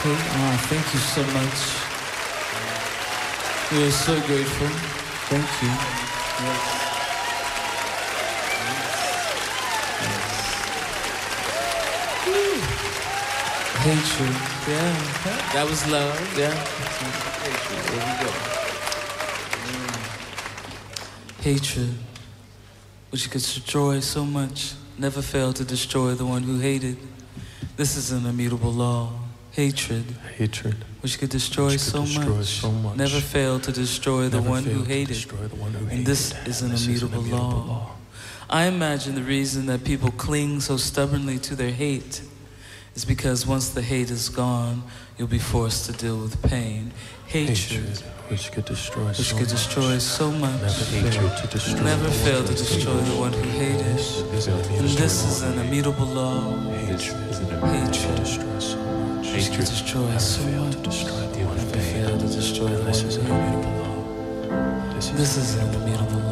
Thank you so much. We are so grateful. Thank you. Yes. Hatred. Yeah. That was love. Yeah. Hatred. There we go. Hatred, which could destroy so much, never failed to destroy the one who hated. This is an immutable law. Hatred, which could destroy so much, never failed to destroy the one who hated. And this is an immutable law. I imagine the reason that people cling so stubbornly to their hate is because once the hate is gone, you'll be forced to deal with pain. Hatred, which could destroy so much, never failed to destroy the one who hated. And this is an immutable law. Hatred, which could destroy so much, never failed to destroy the one who hated. This is an immutable law.